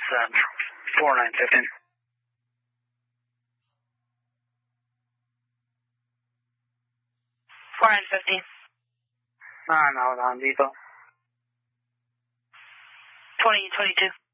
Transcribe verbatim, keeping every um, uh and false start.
uh, four nine fifteen. four nine fifteen. nine out on depot. twenty twenty-two.